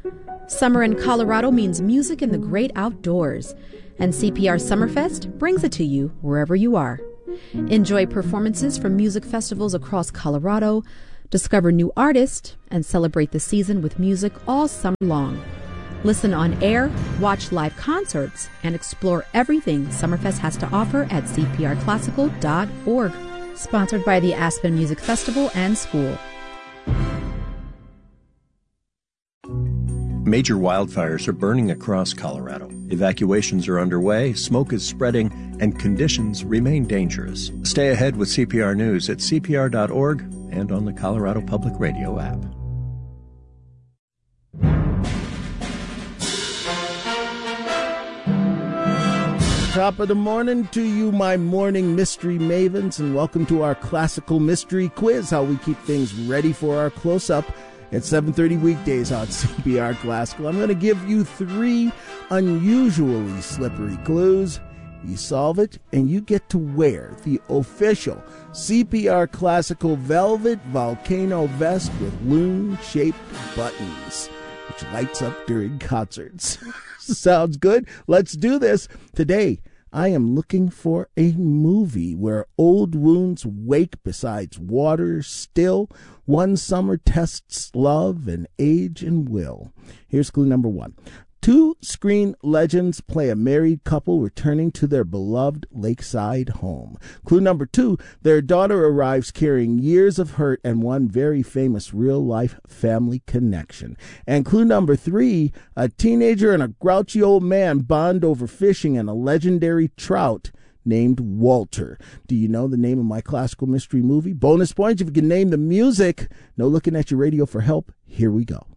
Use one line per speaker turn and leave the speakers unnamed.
Summer in Colorado means music in the great outdoors, and CPR Summerfest brings it to you wherever you are. Enjoy performances from music festivals across Colorado, discover new artists, and celebrate the season with music all summer long. Listen on air, watch live concerts, and explore everything Summerfest has to offer at cprclassical.org. Sponsored by the Aspen Music Festival and School.
Major wildfires are burning across Colorado. Evacuations are underway, smoke is spreading, and conditions remain dangerous. Stay ahead with CPR News at cpr.org and on the Colorado Public Radio app.
Top of the morning to you, my morning mystery mavens, and welcome to our classical mystery quiz, how we keep things ready for our close-up at 7:30 weekdays on CPR Classical. I'm going to give you 3 unusually slippery clues. You solve it, and you get to wear the official CPR Classical Velvet Volcano Vest with loon-shaped buttons, which lights up during concerts. Sounds good? Let's do this. Today, I am looking for a movie where old wounds wake beside water still. One summer tests love and age and will. Here's clue number 1. 2 screen legends play a married couple returning to their beloved lakeside home. Clue number 2, their daughter arrives carrying years of hurt and one very famous real-life family connection. And clue number 3, a teenager and a grouchy old man bond over fishing and a legendary trout named Walter. Do you know the name of my classical mystery movie? Bonus points if you can name the music. No looking at your radio for help. Here we go.